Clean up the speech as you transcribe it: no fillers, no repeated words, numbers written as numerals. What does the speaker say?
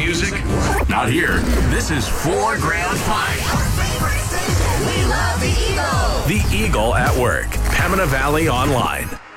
music? Not here. This is 4 Grand Fine. We love the Eagle. The Eagle at Work. Pembina Valley Online.